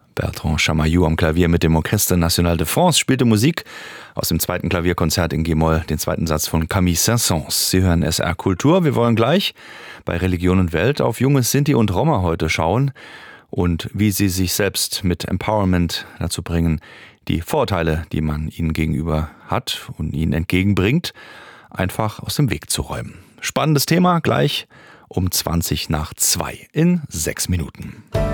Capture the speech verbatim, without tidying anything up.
Bertrand Chamayou am Klavier mit dem Orchestre National de France spielte Musik aus dem zweiten Klavierkonzert in G-Moll, den zweiten Satz von Camille Saint-Saëns. Sie hören S R Kultur. Wir wollen gleich bei Religion und Welt auf junge Sinti und Roma heute schauen und wie sie sich selbst mit Empowerment dazu bringen, die Vorurteile, die man ihnen gegenüber hat und ihnen entgegenbringt, einfach aus dem Weg zu räumen. Spannendes Thema, gleich um zwanzig nach zwei in sechs Minuten.